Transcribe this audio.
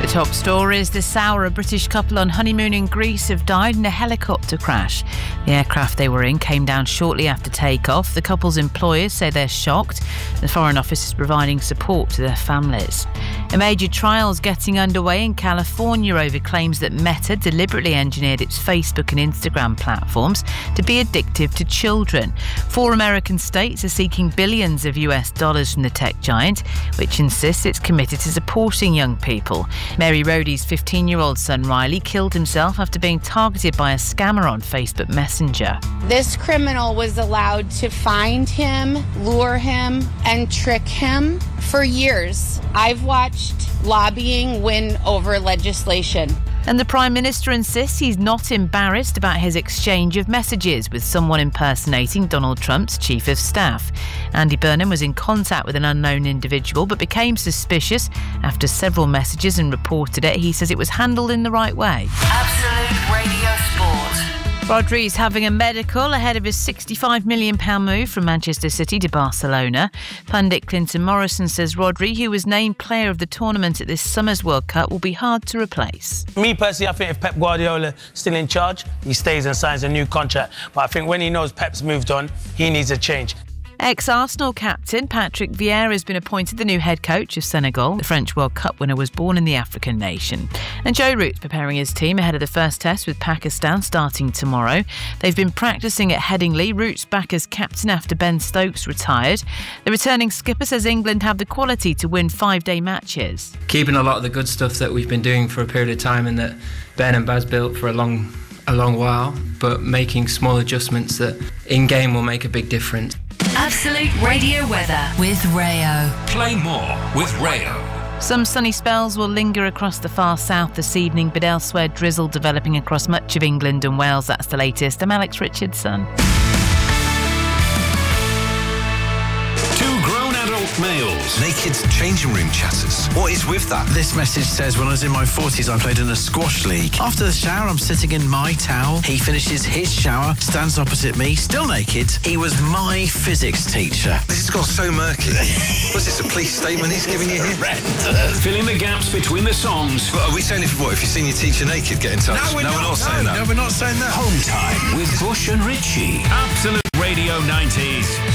The top stories this hour: a British couple on honeymoon in Greece have died in a helicopter crash. The aircraft they were in came down shortly after takeoff. The couple's employers say they're shocked. The Foreign Office is providing support to their families. A major trial's getting underway in California over claims that Meta deliberately engineered its Facebook and Instagram platforms to be addictive to children. 4 American states are seeking billions of US dollars from the tech giant, which insists it's committed to supporting young people. Mary Rhodey's 15-year-old son Riley killed himself after being targeted by a scammer on Facebook Messenger. This criminal was allowed to find him, lure him, and trick him for years. I've watched lobbying win over legislation. And the Prime Minister insists he's not embarrassed about his exchange of messages with someone impersonating Donald Trump's Chief of Staff. Andy Burnham was in contact with an unknown individual but became suspicious after several messages and reported it. He says it was handled in the right way. Absolute Radio Sport. Rodri's having a medical ahead of his £65 million move from Manchester City to Barcelona. Pundit Clinton Morrison says Rodri, who was named player of the tournament at this summer's World Cup, will be hard to replace. Me personally, I think if Pep Guardiola is still in charge, he stays and signs a new contract. But I think when he knows Pep's moved on, he needs a change. Ex-Arsenal captain Patrick Vieira has been appointed the new head coach of Senegal. The French World Cup winner was born in the African nation. And Joe Root's preparing his team ahead of the first test with Pakistan starting tomorrow. They've been practising at Headingley. Root's back as captain after Ben Stokes retired. The returning skipper says England have the quality to win 5-day matches. Keeping a lot of the good stuff that we've been doing for a period of time and that Ben and Baz built for a long while, but making small adjustments that in-game will make a big difference. Absolute Radio weather with Rayo. Play more with Rayo. Some sunny spells will linger across the far south this evening, but elsewhere drizzle developing across much of England and Wales. That's the latest. I'm Alex Richardson. 2 grown adult males. Naked changing room chatters. What is with that? This message says, when I was in my 40s, I played in a squash league. After the shower, I'm sitting in my towel. He finishes his shower, stands opposite me, still naked. He was my physics teacher. This has got so murky. Was this a police statement he's giving you here? Filling the gaps between the songs. Well, are we saying if you've seen your teacher naked, get in touch? No, we're not saying that. No, we're not saying that. Home time with Bush and Ritchie. Absolute Radio 90s.